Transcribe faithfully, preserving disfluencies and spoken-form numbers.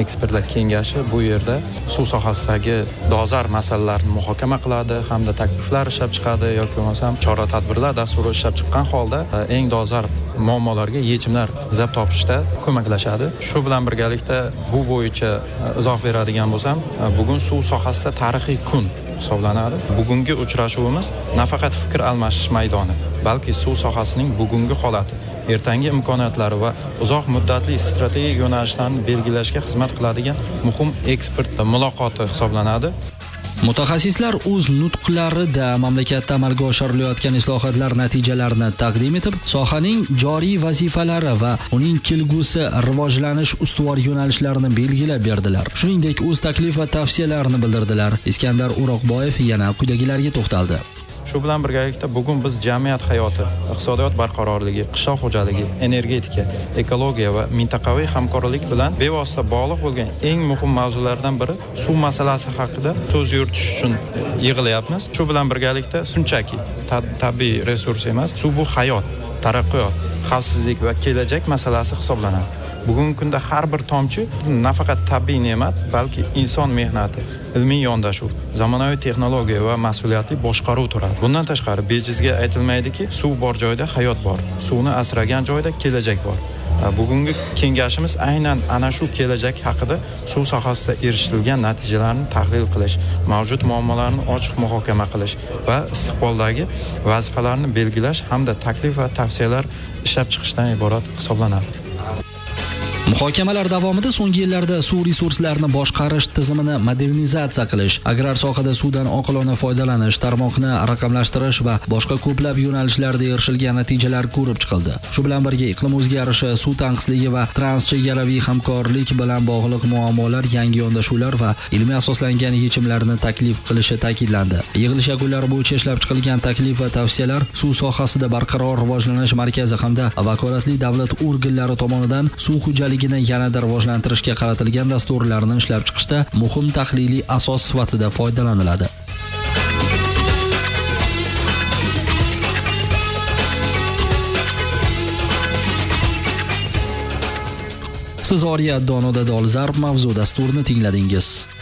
ekspertlar kengashi bu yerda suv sohasidagi dolzarb masalalarni muhokama qiladi hamda takliflar ishlab chiqadi yoki bo'lmasam chora-tadbirlar dasturi ishlab chiqqan holda eng dolzarb muammolarga yechimlar izlab topishda ko'maklashadi. Shu bilan birgalikda bu bo'yicha izoh beradigan bo'lsam, bugun suv sohasida tarixiy kun hisoblanadi. Bugungi uchrashuvimiz nafaqat fikr almashish maydoni, balki suv sohasining bugungi holati, ertangi imkoniyatlari va uzoq muddatli strategik yo'nalishlarni belgilashga xizmat qiladigan muhim ekspert muloqoti hisoblanadi. Mutaxassislar o'z nutqlarida mamlakatda amalga oshirilayotgan islohotlar natijalarini taqdim etib, sohaning joriy vazifalari va uning kelgusi rivojlanish ustuvor yo'nalishlarini belgilab berdilar. Shuningdek, o'z taklif va tavsiyalarini bildirdilar. Iskandar O'roqboyev yana quyidagilarga to'xtaldi. Shu bilan birgalikda bugun biz jamiyat hayoti, iqtisodiyot barqarorligi, qishloq xo'jaligi, energetika, ekologiya va mintaqaviy hamkorlik bilan bevosita bog'liq bo'lgan eng muhim mavzulardan biri suv masalasi haqida so'z yuritish uchun yig'ilyapmiz. Shu bilan birgalikda shunchaki tabiiy resurs emas, suv bu hayot, taraqqiyot, xavfsizlik va kelajak masalasi hisoblanadi. Bugungi kunda har bir tomchi nafaqat tabiiy ne'mat, balki inson mehnati, ilmiy yondashuv, zamonaviy texnologiya va mas'uliyatli boshqaruv turadi. Bundan tashqari bejizga aytilmaydiki, suv bor joyda hayot bor, suvni asragan joyda kelajak bor. Bugungi kengashimiz aynan ana shu kelajak haqida suv sohasida erishilgan natijalarni tahlil qilish, mavjud muammolarni ochiq muhokama qilish va istiqboldagi vazifalarni belgilash hamda taklif va tavsiyalar ishlab chiqishdan iborat hisoblanadi. Muhokamalar davomida so'nggi yillarda suv resurslarini boshqarish tizimini modernizatsiya qilish, agrar sohada suvdan oqilona foydalanish, tarmoqni raqamlashtirish va boshqa ko'plab yo'nalishlarda erishilgan natijalar ko'rib chiqildi. Shu bilan birga iqlim o'zgarishi, suv tanqisligi va transchegaraviy hamkorlik bilan bog'liq muammolar, yangi yondashuvlar va ilmiy asoslangan yechimlarni taklif qilishi ta'kidlandi. Yig'ilish yakunlari bo'yicha ishlab chiqilgan taklif va tavsiyalar suv sohasida barqaror rivojlanish markazi hamda vakolatli davlat organlari tomonidan suv xo'jaligi yanada rivojlantirishga qaratilgan dasturlarni ishlab chiqishda muhim tahliliy asos sifatida foydalaniladi. Siz Oriya Donoda dolzarb mavzu dasturini tingladingiz.